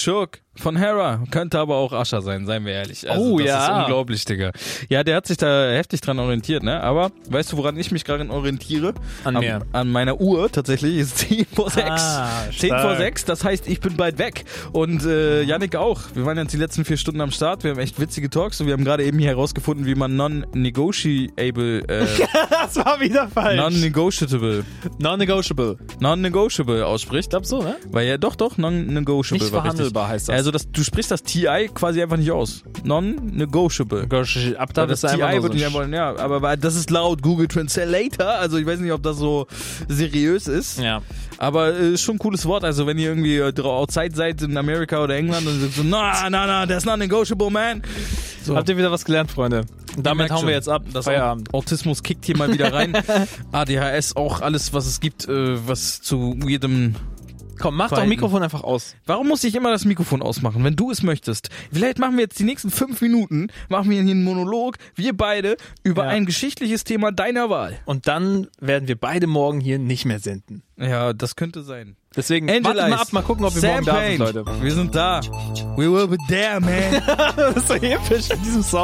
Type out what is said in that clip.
Shook von Hera. Könnte aber auch Usher sein, seien wir ehrlich. Also, das ist unglaublich, Digga. Ja, der hat sich da heftig dran orientiert, ne? Aber weißt du, woran ich mich gerade orientiere? An mir. An meiner Uhr tatsächlich ist 10 vor 6. 10 vor 6, das heißt, ich bin bald weg. Und Yannick auch. Wir waren jetzt die letzten 4 Stunden am Start. Wir haben echt witzige Talks und wir haben gerade eben hier herausgefunden, wie man non-negotiable das war wieder falsch. Non-negotiable ausspricht. Ich glaube so, ne? Weil ja, doch, non-negotiable. Nicht verhandelbar heißt das. Also du sprichst das TI quasi einfach nicht aus. Non-negotiable. Ab da das ist TI einfach würde ich einfach, ja, aber das ist laut Google Translator, also ich weiß nicht, ob das so seriös ist. Ja. Aber ist schon ein cooles Wort, also wenn ihr irgendwie outside seid in Amerika oder England und sagt so, na, that's not negotiable, man. So. Habt ihr wieder was gelernt, Freunde? Und damit hauen wir jetzt ab. Das Feierabend. Autismus kickt hier mal wieder rein. ADHS, auch alles, was es gibt, was zu jedem... Komm, mach doch Mikrofon einfach aus. Warum muss ich immer das Mikrofon ausmachen, wenn du es möchtest? Vielleicht machen wir jetzt die nächsten 5 Minuten, machen wir hier einen Monolog, wir beide, über ein geschichtliches Thema deiner Wahl. Und dann werden wir beide morgen hier nicht mehr senden. Ja, das könnte sein. Deswegen wartet mal ab, mal gucken, ob wir morgen da sind, Leute. Wir sind da. We will be there, man. Das ist so episch in diesem Song.